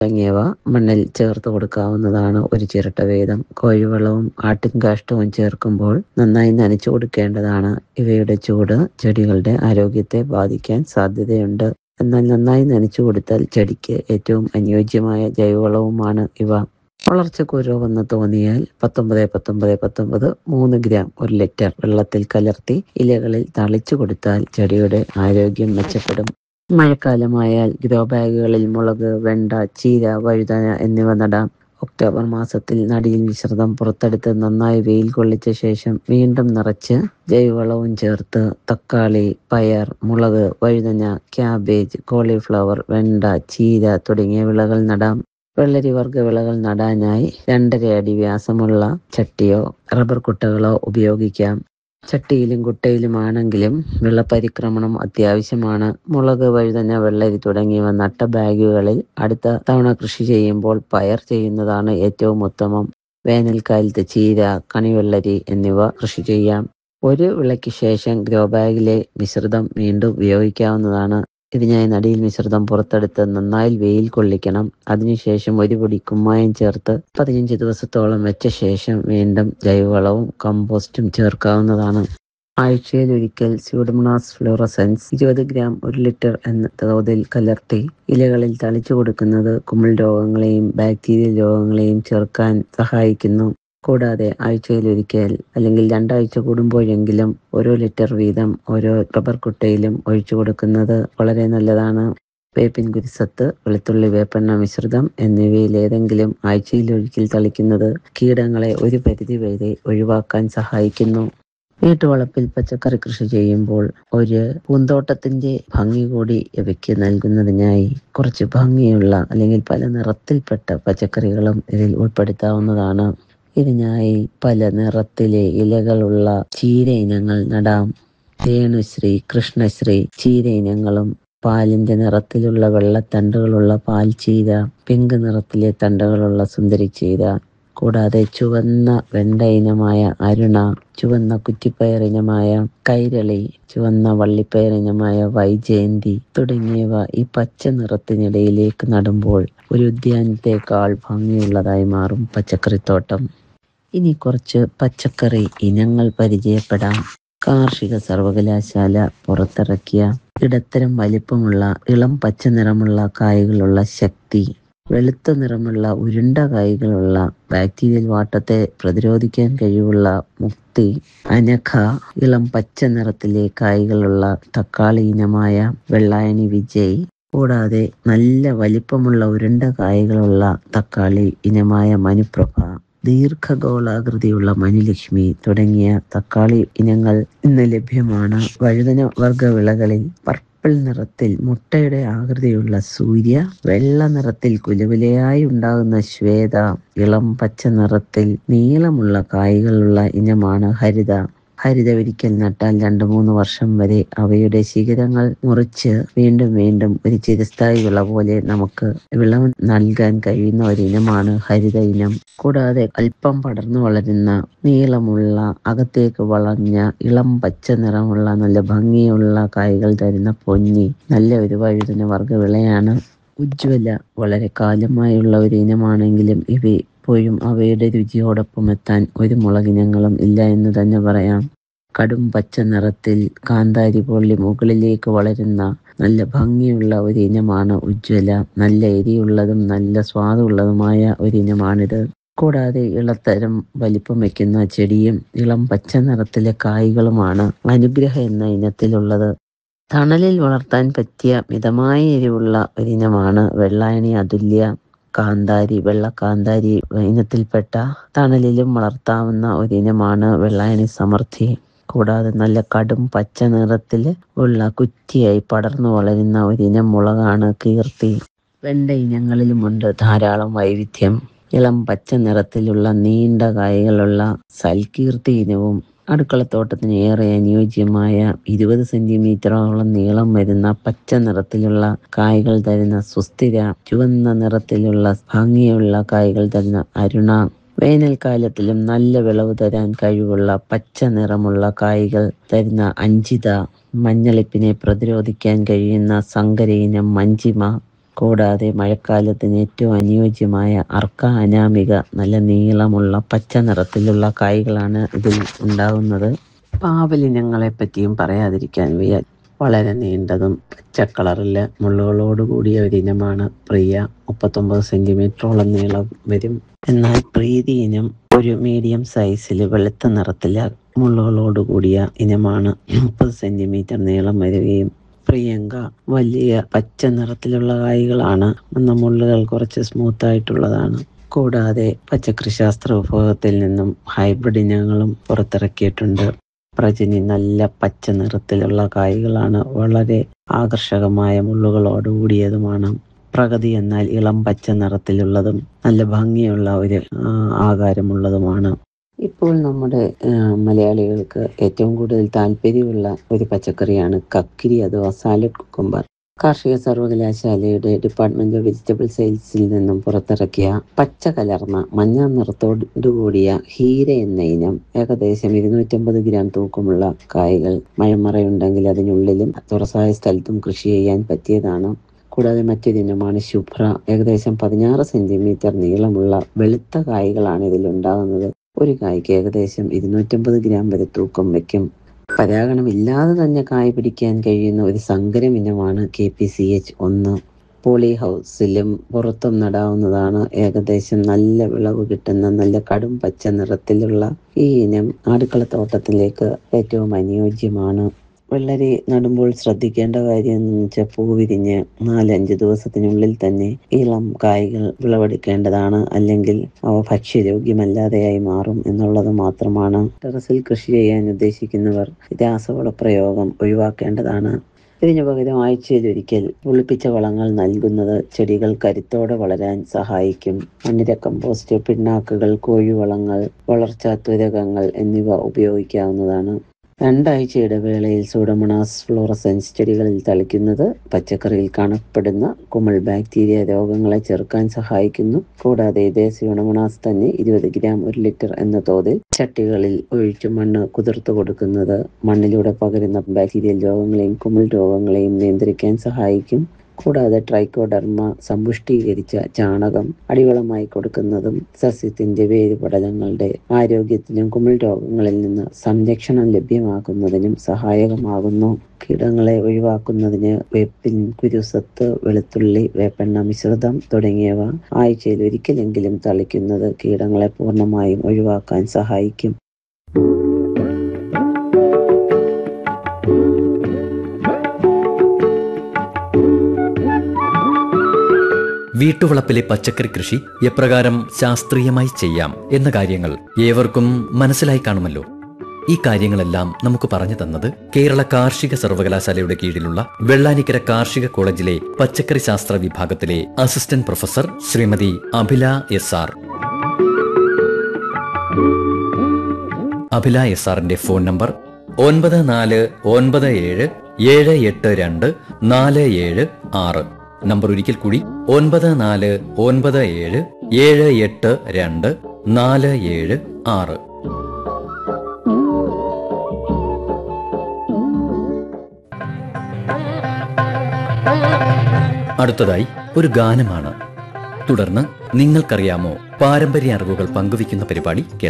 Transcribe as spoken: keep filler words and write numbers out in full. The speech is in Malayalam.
തുടങ്ങിയവ മണ്ണിൽ ചേർത്ത് കൊടുക്കാവുന്നതാണ്. ഒരു ചിരട്ട വീതം കോഴിവളവും ആട്ടിൻ കാഷ്ടവും ചേർക്കുമ്പോൾ നന്നായി നനച്ചു കൊടുക്കേണ്ടതാണ്. ഇവയുടെ ചൂട് ചെടികളുടെ ആരോഗ്യത്തെ ബാധിക്കാൻ സാധ്യതയുണ്ട്. എന്നാൽ നന്നായി നനച്ചു കൊടുത്താൽ ചെടിക്ക് ഏറ്റവും അനുയോജ്യമായ ജൈവവളവുമാണ് ഇവ. വളർച്ചക്കുറവെന്ന് തോന്നിയാൽ പത്തൊമ്പത് പത്തൊമ്പത് പത്തൊമ്പത് മൂന്ന് ഗ്രാം ഒരു ലിറ്റർ വെള്ളത്തിൽ കലർത്തി ഇലകളിൽ തളിച്ചു കൊടുത്താൽ ചെടിയുടെ ആരോഗ്യം മെച്ചപ്പെടും. മഴക്കാലമായാൽ ഗ്രോ ബാഗുകളിൽ മുളക്, വെണ്ട, ചീര, വഴുതന എന്നിവ നടാം. ഒക്ടോബർ മാസത്തിൽ നടിയിൽ മിശ്രിതം പുറത്തെടുത്ത് നന്നായി വെയിൽ കൊള്ളിച്ച ശേഷം വീണ്ടും നിറച്ച് ജൈവവളവും ചേർത്ത് തക്കാളി, പയർ, മുളക്, വഴുതന, ക്യാബേജ്, കോളിഫ്ലവർ, വെണ്ട, ചീര തുടങ്ങിയ വിളകൾ നടാം. വെള്ളരി വർഗ്ഗ വിളകൾ നടാനായി രണ്ടര അടി വ്യാസമുള്ള ചട്ടിയോ റബ്ബർ കുട്ടകളോ ഉപയോഗിക്കാം. ചട്ടിയിലും കുട്ടയിലുമാണെങ്കിലും വെള്ളപരിക്രമണം അത്യാവശ്യമാണ്. മുളക്, വഴുതന, വെള്ളരി തുടങ്ങിയവ നട്ട ബാഗുകളിൽ അടുത്ത തവണ കൃഷി ചെയ്യുമ്പോൾ പയർ ചെയ്യുന്നതാണ് ഏറ്റവും ഉത്തമം. വേനൽക്കാലത്ത് ചീര, കണിവെള്ളരി എന്നിവ കൃഷി ചെയ്യാം. ഒരു വിളയ്ക്ക് ശേഷം ഗ്രോ ബാഗിലെ മിശ്രിതം വീണ്ടും ഉപയോഗിക്കാവുന്നതാണ്. ഇതിനായി നടിയിൽ മിശ്രിതം പുറത്തെടുത്ത് നന്നായി വെയിൽ കൊള്ളിക്കണം. അതിനുശേഷം ഒരു പൊടി കുമ്മായം ചേർത്ത് പതിനഞ്ച് ദിവസത്തോളം വെച്ച ശേഷം വീണ്ടും ജൈവവളവും കമ്പോസ്റ്റും ചേർക്കാവുന്നതാണ്. ആഴ്ചയിൽ ഒരിക്കൽ സ്യൂഡോമോണാസ് ഫ്ലോറസെൻസ് ഇരുപത് ഗ്രാം ഒരു ലിറ്റർ എന്ന തോതിൽ കലർത്തി ഇലകളിൽ തളിച്ചു കൊടുക്കുന്നത് കുമിൾ രോഗങ്ങളെയും ബാക്ടീരിയൽ രോഗങ്ങളെയും ചെറുക്കാൻ സഹായിക്കുന്നു. കൂടാതെ ആഴ്ചയിലൊരിക്കൽ അല്ലെങ്കിൽ രണ്ടാഴ്ച കൂടുമ്പോഴെങ്കിലും ഓരോ ലിറ്റർ വീതം ഓരോ റബ്ബർ കുട്ടയിലും ഒഴിച്ചു കൊടുക്കുന്നത് വളരെ നല്ലതാണ്. വേപ്പിൻ കുരുസത്ത്, വെളുത്തുള്ളി വേപ്പെണ്ണ മിശ്രിതം എന്നിവയിലേതെങ്കിലും ആഴ്ചയിലൊരിക്കൽ തളിക്കുന്നത് കീടങ്ങളെ ഒരു പരിധി വരെ ഒഴിവാക്കാൻ സഹായിക്കുന്നു. വീട്ടുവളപ്പിൽ പച്ചക്കറി കൃഷി ചെയ്യുമ്പോൾ ഒരു പൂന്തോട്ടത്തിന്റെ ഭംഗി കൂടി ഇവയ്ക്ക് നൽകുന്നതിനായി കുറച്ച് ഭംഗിയുള്ള അല്ലെങ്കിൽ പല നിറത്തിൽപ്പെട്ട പച്ചക്കറികളും ഇതിൽ ഉൾപ്പെടുത്താവുന്നതാണ്. ഇതിനായി പല നിറത്തിലെ ഇലകളുള്ള ചീര ഇനങ്ങൾ നടാം. രേണുശ്രീ, കൃഷ്ണശ്രീ ചീര ഇനങ്ങളും പാലിന്റെ നിറത്തിലുള്ള വെള്ളത്തണ്ടുകളുള്ള പാൽ ചീര, പിങ്ക് നിറത്തിലെ തണ്ടുകളുള്ള സുന്ദരി ചീര, കൂടാതെ ചുവന്ന വെണ്ട ഇനമായ അരുണ, ചുവന്ന കുറ്റിപ്പയർ ഇനമായ കൈരളി, ചുവന്ന വള്ളിപ്പയർ ഇനമായ വൈജയന്തി തുടങ്ങിയവ ഈ പച്ച നിറത്തിനിടയിലേക്ക് നടുമ്പോൾ ഒരു ഉദ്യാനത്തേക്കാൾ ഭംഗിയുള്ളതായി മാറും പച്ചക്കറിത്തോട്ടം. ഇനി കുറച്ച് പച്ചക്കറി ഇനങ്ങൾ പരിചയപ്പെടാം. കാർഷിക സർവകലാശാല പുറത്തിറക്കിയ ഇടത്തരം വലിപ്പമുള്ള ഇളം പച്ച നിറമുള്ള കായ്കളുള്ള ശക്തി, വെളുത്ത നിറമുള്ള ഉരുണ്ട കായ്കളുള്ള ബാക്ടീരിയൽ വാട്ടത്തെ പ്രതിരോധിക്കാൻ കഴിവുള്ള മുക്തി, അനഘ, ഇളം പച്ച നിറത്തിലെ കായ്കളുള്ള തക്കാളി ഇനമായ വെള്ളായണി വിജയ്, കൂടാതെ നല്ല വലിപ്പമുള്ള ഉരുണ്ട കായ്കളുള്ള തക്കാളി ഇനമായ മനുപ്രഭ, ദീർഘഗോളാകൃതിയുള്ള മനുലക്ഷ്മി തുടങ്ങിയ തക്കാളി ഇനങ്ങൾ ഇന്ന് ലഭ്യമാണ്. വഴുതന വർഗ വിളകളിൽ പർപ്പിൾ നിറത്തിൽ മുട്ടയുടെ ആകൃതിയുള്ള സൂര്യ, വെള്ള നിറത്തിൽ കുലകുലയായി ഉണ്ടാകുന്ന ശ്വേത, ഇളം പച്ച നിറത്തിൽ നീളമുള്ള കായ്കളുള്ള ഇനമാണ് ഹരിത. ഹരിത ഒരിക്കൽ നട്ടാൽ രണ്ടു മൂന്ന് വർഷം വരെ അവയുടെ ശിഖരങ്ങൾ മുറിച്ച് വീണ്ടും വീണ്ടും ഒരു ചിരസ്ഥായി വിള പോലെ നമുക്ക് വിളവ് നൽകാൻ കഴിയുന്ന ഒരിനമാണ് ഹരിത ഇനം. കൂടാതെ അല്പം പടർന്നു വളരുന്ന നീളമുള്ള അകത്തേക്ക് വളഞ്ഞ ഇളം പച്ച നിറമുള്ള നല്ല ഭംഗിയുള്ള കായ്കൾ തരുന്ന പൊന്നി നല്ല ഒരു വഴുതന വർഗ വിളയാണ്. ഉജ്ജ്വല വളരെ കാലമായുള്ള ഒരു ഇനമാണെങ്കിലും ഇവ ഇപ്പോഴും അവയുടെ രുചിയോടൊപ്പം എത്താൻ ഒരു മുളകിനങ്ങളും ഇല്ല എന്ന് തന്നെ പറയാം. കടും പച്ച നിറത്തിൽ കാന്താരി പൊള്ളി മുകളിലേക്ക് വളരുന്ന നല്ല ഭംഗിയുള്ള ഒരു ഇനമാണ് ഉജ്ജ്വല. നല്ല എരിയുള്ളതും നല്ല സ്വാദുള്ളതുമായ ഒരിനമാണിത്. കൂടാതെ ഇളത്തരം വലിപ്പം വയ്ക്കുന്ന ചെടിയും ഇളം പച്ച നിറത്തിലെ കായ്കളുമാണ് അനുഗ്രഹ എന്ന ഇനത്തിലുള്ളത്. തണലിൽ വളർത്താൻ പറ്റിയ മിതമായ എരിവുള്ള ഒരിനമാണ് വെള്ളായണി അതുല്യ. കാന്താരി, വെള്ള കാന്താരി ഇനത്തിൽപ്പെട്ട തണലിലും വളർത്താവുന്ന ഒരിനമാണ് വെള്ളായണി സമൃദ്ധി. കൂടാതെ നല്ല കടും പച്ച നിറത്തിൽ ഉള്ള കുറ്റിയായി പടർന്നു വളരുന്ന ഒരിനം മുളകാണ് കീർത്തി. വെണ്ട ഇനങ്ങളിലുമുണ്ട് ധാരാളം വൈവിധ്യം. ഇളം പച്ച നിറത്തിലുള്ള നീണ്ട കായ്കളുള്ള സൽകീർത്തി ഇനവും അടുക്കളത്തോട്ടത്തിന് ഏറെ അനുയോജ്യമായ ഇരുപത് സെന്റിമീറ്ററോളം നീളം വരുന്ന പച്ച നിറത്തിലുള്ള കായ്കൾ തരുന്ന സുസ്ഥിര, ചുവന്ന നിറത്തിലുള്ള ഭംഗിയുള്ള കായ്കൾ തരുന്ന അരുണ, വേനൽക്കാലത്തിലും നല്ല വിളവ് തരാൻ കഴിവുള്ള പച്ച നിറമുള്ള കായ്കൾ തരുന്ന അഞ്ചിത, മഞ്ഞളിപ്പിനെ പ്രതിരോധിക്കാൻ കഴിയുന്ന സങ്കര ഇനം മഞ്ചിമ, കൂടാതെ മഴക്കാലത്തിന് ഏറ്റവും അനുയോജ്യമായ അർക്ക അനാമിക നല്ല നീളമുള്ള പച്ച നിറത്തിലുള്ള കായ്കളാണ് ഇതിൽ ഉണ്ടാകുന്നത്. പാവലിനങ്ങളെ പറ്റിയും പറയാതിരിക്കാൻ വയ്യ. വളരെ നീണ്ടതും പച്ച കളറിൽ മുള്ളുകളോട് കൂടിയ ഒരിനമാണ് പ്രിയ. മുപ്പത്തൊമ്പത് സെന്റിമീറ്ററോളം നീളം വരും. എന്നാൽ പ്രീതി ഇനം ഒരു മീഡിയം സൈസിൽ വെളുത്ത നിറത്തില് മുള്ളുകളോട് കൂടിയ ഇനമാണ്. മുപ്പത് സെന്റിമീറ്റർ നീളം വരികയും പ്രിയങ്ക വലിയ പച്ച നിറത്തിലുള്ള കായ്കളാണ്. എന്ന മുള്ളുകൾ കുറച്ച് സ്മൂത്ത് ആയിട്ടുള്ളതാണ്. കൂടാതെ പച്ചക്കറി ശാസ്ത്ര വിഭാഗത്തിൽ നിന്നും ഹൈബ്രിഡ് ഇനങ്ങളും പുറത്തിറക്കിയിട്ടുണ്ട്. പ്രജനി നല്ല പച്ച നിറത്തിലുള്ള കായ്കളാണ്. വളരെ ആകർഷകമായ മുള്ളുകളോട് കൂടിയതുമാണ്. പ്രഗതി എന്നാൽ ഇളം പച്ച നിറത്തിലുള്ളതും നല്ല ഭംഗിയുള്ള ഒരു ആകാരമുള്ളതുമാണ്. ഇപ്പോൾ നമ്മുടെ മലയാളികൾക്ക് ഏറ്റവും കൂടുതൽ താല്പര്യമുള്ള ഒരു പച്ചക്കറിയാണ് കക്കിരി അഥവാ സാലഡ് കുക്കുംബർ. കാർഷിക സർവകലാശാലയുടെ ഡിപ്പാർട്ട്മെന്റ് ഓഫ് വെജിറ്റബിൾ സയൻസിൽ നിന്നും പുറത്തിറക്കിയ പച്ച കലർന്ന മഞ്ഞ നിറത്തോടുകൂടിയ ഹീര എന്ന ഇനം ഏകദേശം ഇരുന്നൂറ്റമ്പത് ഗ്രാം തൂക്കമുള്ള കായ്കൾ മഴമറയുണ്ടെങ്കിൽ അതിനുള്ളിലും തുറസായ സ്ഥലത്തും കൃഷി ചെയ്യാൻ പറ്റിയതാണ്. കൂടാതെ മറ്റൊരിനമാണ് ശുഭ്ര. ഏകദേശം പതിനാറ് സെന്റിമീറ്റർ നീളമുള്ള വെളുത്ത കായ്കളാണ് ഇതിലുണ്ടാകുന്നത്. ഒരു കായ്ക്ക് ഏകദേശം ഇരുന്നൂറ്റമ്പത് ഗ്രാം വരെ തൂക്കം വയ്ക്കും. പരാഗണം ഇല്ലാതെ തന്നെ കായ പിടിക്കാൻ കഴിയുന്ന ഒരു സങ്കരം ഇനമാണ് കെ പി സി എച്ച് ഒന്ന്. പോളി ഹൗസിലും പുറത്തും നടാവുന്നതാണ്. ഏകദേശം നല്ല വിളവ് കിട്ടുന്ന നല്ല കടും പച്ച നിറത്തിലുള്ള ഈ ഇനം അടുക്കളത്തോട്ടത്തിലേക്ക് ഏറ്റവും അനുയോജ്യമാണ്. വെള്ളരി നടുമ്പോൾ ശ്രദ്ധിക്കേണ്ട കാര്യം എന്ന് വെച്ചാൽ പൂ വിരിഞ്ഞ് നാലഞ്ച് ദിവസത്തിനുള്ളിൽ തന്നെ ഇളം കായ്കൾ വിളവെടുക്കേണ്ടതാണ്. അല്ലെങ്കിൽ അവ ഭക്ഷ്യയോഗ്യമല്ലാതെയായി മാറും എന്നുള്ളത് മാത്രമാണ്. ടെറസിൽ കൃഷി ചെയ്യാൻ ഉദ്ദേശിക്കുന്നവർ രാസവള പ്രയോഗം ഒഴിവാക്കേണ്ടതാണ്. ഇതിനു പകരം ആഴ്ചയിലൊരിക്കൽ പുളിപ്പിച്ച വളങ്ങൾ നൽകുന്നത് ചെടികൾ കരുത്തോടെ വളരാൻ സഹായിക്കും. മണ്ണിര കമ്പോസ്റ്റ്, പിണ്ണാക്കുകൾ, കോഴിവളങ്ങൾ, വളർച്ചാത്വരകങ്ങൾ എന്നിവ ഉപയോഗിക്കാവുന്നതാണ്. രണ്ടാഴ്ച ഇടവേളയിൽ സൂഡോമോണാസ് ഫ്ലോറസെൻസ് ചെടികളിൽ തളിക്കുന്നത് പച്ചക്കറിയിൽ കാണപ്പെടുന്ന കുമിൾ ബാക്ടീരിയ രോഗങ്ങളെ ചെറുക്കാൻ സഹായിക്കുന്നു. കൂടാതെ ഇതേ സ്യൂഡോമോണാസ് തന്നെ ഇരുപത് ഗ്രാം ഒരു ലിറ്റർ എന്ന തോതിൽ ചട്ടികളിൽ ഒഴിച്ചു മണ്ണ് കുതിർത്തു കൊടുക്കുന്നത് മണ്ണിലൂടെ പകരുന്ന ബാക്ടീരിയൽ രോഗങ്ങളെയും കുമിൾ രോഗങ്ങളെയും നിയന്ത്രിക്കാൻ സഹായിക്കും. കൂടാതെ ട്രൈക്കോഡർമ സമ്പുഷ്ടീകരിച്ച ചാണകം അടിവളമായി കൊടുക്കുന്നതും സസ്യത്തിന്റെ വേരുപടലങ്ങളുടെ ആരോഗ്യത്തിനും കുമിൾ രോഗങ്ങളിൽ നിന്ന് സംരക്ഷണം ലഭ്യമാക്കുന്നതിനും സഹായകമാകുന്നു. കീടങ്ങളെ ഒഴിവാക്കുന്നതിന് വേപ്പിൻ കുരുസത്ത്, വെളുത്തുള്ളി, വേപ്പെണ്ണ മിശ്രിതം തുടങ്ങിയവ ആഴ്ചയിൽ ഒരിക്കലെങ്കിലും തളിക്കുന്നത് കീടങ്ങളെ പൂർണ്ണമായും ഒഴിവാക്കാൻ സഹായിക്കും. വീട്ടുവളപ്പിലെ പച്ചക്കറി കൃഷി എപ്രകാരം ശാസ്ത്രീയമായി ചെയ്യാം എന്ന കാര്യങ്ങൾ ഏവർക്കും മനസ്സിലായി കാണുമല്ലോ. ഈ കാര്യങ്ങളെല്ലാം നമുക്ക് പറഞ്ഞു തന്നത് കേരള കാർഷിക സർവകലാശാലയുടെ കീഴിലുള്ള വെള്ളാനിക്കര കാർഷിക കോളേജിലെ പച്ചക്കറി ശാസ്ത്ര വിഭാഗത്തിലെ assistant professor Shrimati Abhila S R. Abhila S ആറിന്റെ ഫോൺ നമ്പർ ഒൻപത് നാല് ഒൻപത് ഏഴ് ഏഴ് എട്ട് രണ്ട് നാല് ഏഴ് ആറ്. നമ്പർ ഒരിക്കൽ കൂടി ഒൻപത് നാല് ഒൻപത് ഏഴ് ഏഴ് എട്ട് രണ്ട് നാല് ഏഴ് ആറ്. അടുത്തതായി ഒരു ഗാനമാണ്. തുടർന്ന് നിങ്ങൾക്കറിയാമോ പാരമ്പര്യ അറിവുകൾ പങ്കുവയ്ക്കുന്ന പരിപാടി കേൾക്കാം.